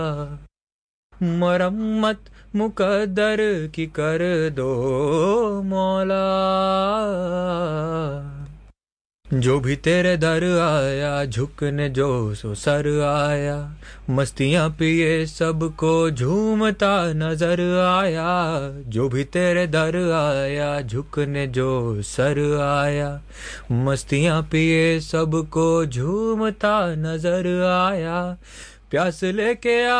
मरम्मत मुकद्दर की कर दो मौला। जो भी तेरे दर आया झुकने जो सो सर आया, मस्तियाँ पिए सबको झूमता नजर आया। जो भी तेरे दर आया झुकने जो सर आया, मस्तियाँ पिए सबको झूमता नजर आया। प्यास लेके